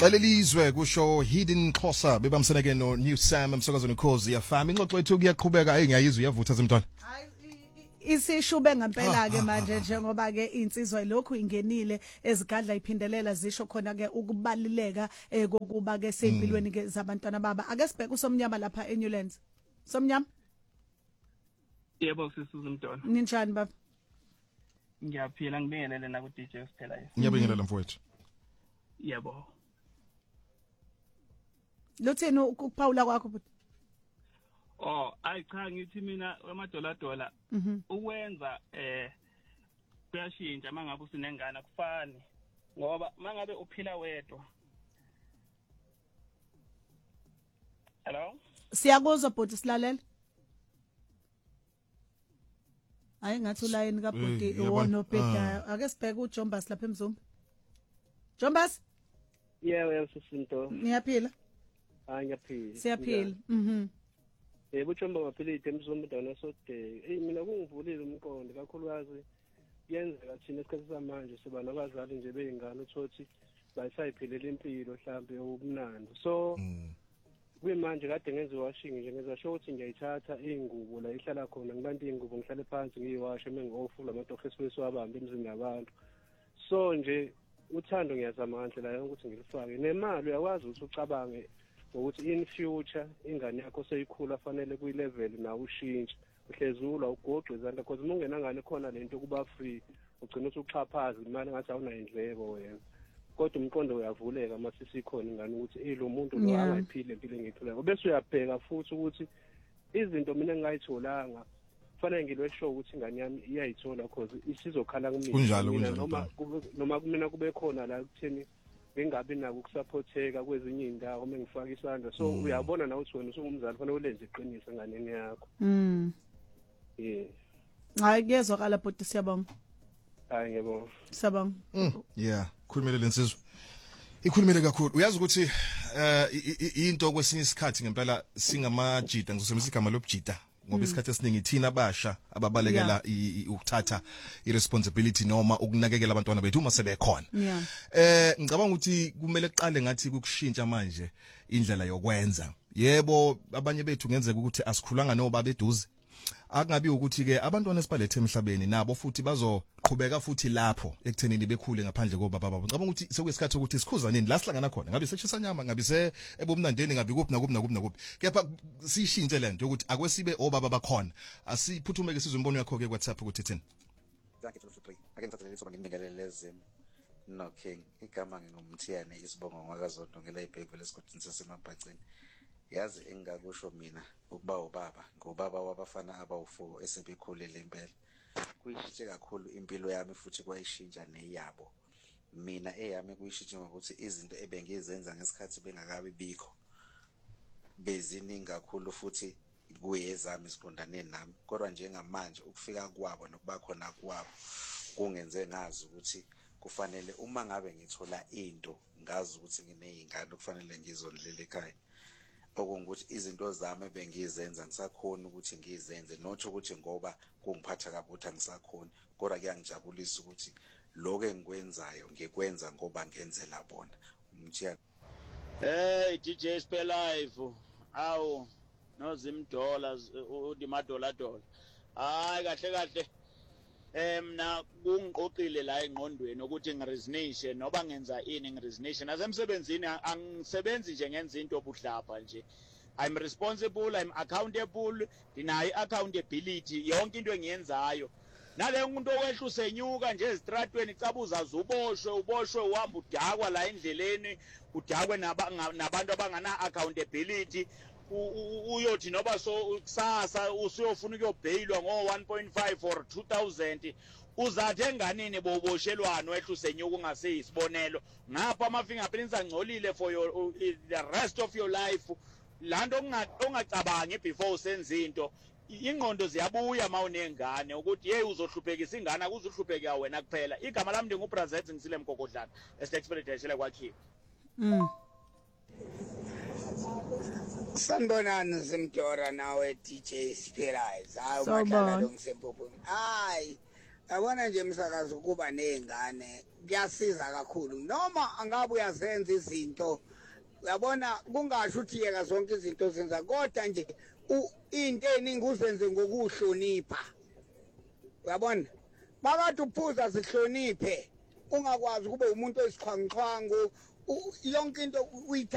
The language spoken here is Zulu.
Xelelizwe kusho Hidden Xhosa bebamseneke no New Sam emsakazweni Khosi yafama ingxoxo yethu kuyaqhubeka ngiyayizwa iyavutha zimntwana. Isishube ngempela ke manje njengoba ke insizwa lokhu ingenile ezigadla iphindelela zisho khona ke ukubalileka kokuba ke sempilweni ke zabantwana baba. Ake sibheke usomnyama lapha eNewlands. Somnyama? Yebo sisizo Mntwana. Ninjani baba? Ngiyaphila ngibingelele na ku DJ Stella. Ngiyabingelela mfowethu. Yebo. Luthini ukuphawula kwakho but? Oh, cha ngithi mina amadola ukwenza kuyashintsha mangabe usinengane akufani ngoba mangabe uphila wedwa. Hello? Siyakuzwa bhuti silalela. Hayi ngathi ulayini kaBhuti wona obheda. Ake sibheke uJombas lapha eMzumba. Jombas? Yebo sisinto. Niyaphila? Hayi ngiyaphila. Siyaphila. Yebo Jomba waphila eMzumba dana sode. Mina kungivulile umqondo kakhulukazi yenzeka thina esikhathi samanje siba nabazali nje beingane uthothi bayisayiphilela impilo mhlambe ubumnandi. So kuyimanje kade ngenza washing nje ngenza sure ukuthi ngiyayithatha ingubo la ihlala khona ngibantu ingubo ngihlale phansi ngiyiwashe mengi-off lamatorho esifesi wabamba emzini yabantu. So nje uthando ngiyazama ngandlela yonke ukuthi ngilifake nemali uyakwazi ukuthi ucabange ukuthi in future ingane yakho seyikhula fanele kuyilevel nawe ushintshe uhlezula ugoqwe izandla because uma ungenangane khona lento kuba free ugcina ukuthi uxhaphaza imali ngathi awunayo indleko wena kodwa umqondo uyavuleka mase sikhona ingane ukuthi lo muntu lo angayiphile impilo engiyithola bese uyabheka futhi ukuthi izinto mina engayitholanga fanele ngilwe show ukuthi ingane yami iyayithola because isizokhala kumina noma kumina kube khona la kutheni ngingabi nako ukusupporteka kwezinye indawo uma ngifaka isandla so uyabona na ukuthi wena usungumzali fanele ulenze iqiniso enganeni yakho. Hayi kuyezwakala bhuti siyabonga. Hayi ngiyabonga. Siyabonga. Yeah, khulumele lensizwe. Ikhulumele kakhulu. Uyazi ukuthi into kwesinye isikhathi ngempela singamajida ngizosebenzisa igama lobujida ngoba isikhathi esiningi thina abasha ababalekela ukuthatha irresponsibility noma ukunakekela abantwana bethu uma sebekhona. Ngicabanga ukuthi kumele kuqale ngathi kukushintsha manje indlela yokwenza. Yebo abanye bethu ngenzeka ukuthi asikhulanga nobaba eduze. Akungabi ukuthi ke abantwana esibalethe emhlabeni nabo futhi bazoqhubeka futhi lapho ekuthenini bekhule ngaphandle kobaba babo. Ngicabanga ukuthi sekuyisikhathi ukuthi sikhuzaneni la sihlangana khona. Ngabe sechesanyama ngabe ebomnandeni ngabe kuphi nakuphi. Kepha sishintshe lento ukuthi akwesibe obaba bakhona. Asiphuthume ke sizwe imbono yakho ke WhatsApp ukuthi thini. Thank you for ake ngithathe soba ngibingelele lezimo. No King igama ngingumthiyane isibongo ngwakaZondo ngela ibheke lesikotini sasemabhacini. Yazi engakusho mina ukuba ubaba ngobaba wabafana abawu4 esebekhulile impela kuyishintshe kakhulu impilo yami futhi kwayishintsha neyabo mina eyami kuyishintshe ngokuthi izinto ebengizenza ngesikhathi bengakabi bikho beziningi kakhulu futhi kuyezami siqondane nami kodwa njengamanje ukufika kwabo nokuba khona kwabo kungenze ngazi ukuthi kufanele uma ngabe ngithola into ngazi ukuthi nginezingane kufanele ngizondlela ekhaya okungukuthi izinto zami bengizenza ngisakhona ukuthi ngizenze not ukuthi ngoba kungiphatha kabuthi angisakhona kodwa kuyangijabulisa ukuthi lokho engikwenzayo ngikwenza ngoba ngenzela bona umthiya. Hey DJ Spell Live awu nozimdola udimadola hayi kahle mina kungiqoqile la engqondweni ukuthi ngiresonishe noba ngenza ini ngiresonishe nasemsebenzini angisebenzi nje ngenza into obudlapha nje I'm responsible I'm accountable dinayo accountability yonke into engiyenzayo nale umuntu okwehla usenyuka nje ezitratweni cabuza uboshwe uhamba udakwa la endleleni udakwe nabantu abangana accountability uyothi noba so kusasa usuyofuna ukuyobhayilwa ngo1.5 or 2000 uzathi enganini boboshelwano ehlusenyuka ungaseyisibonelo ngapha ama-fingerprints angcolile for the rest of your life lanto ongacabangi before usenza into ingqondo ziyabuya mawunengane ukuthi hey uzohluphekisa ingane akuzuhlupheka wena kuphela igama lami ndingubrazet ngisile mgogodlana esexpedition kwakhiwa. Sanibonani simdora nawe DJ Spearize. Hayi ubahlala lo ngisempoponi. Hayi. Yabona nje umsakazo kuba nezingane kuyasiza kakhulu noma angabe uyazenza izinto uyabona kungasho ukuthi yeka zonke izinto zenza kodwa nje into eningi uzenze ngokuhlonipha uyabona makade uphuza sihloniphe ungakwazi kube umuntu oyisikhwangqhwangu yonke into